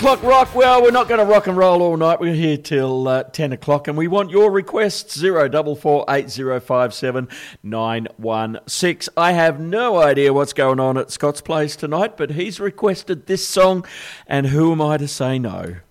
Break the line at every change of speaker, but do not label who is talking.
Clock rock. Well, we're not going to rock and roll all night. We're here till 10 o'clock, and we want your requests. 0448057916. I have no idea what's going on at Scott's Place tonight, but he's requested this song, and who am I to say no?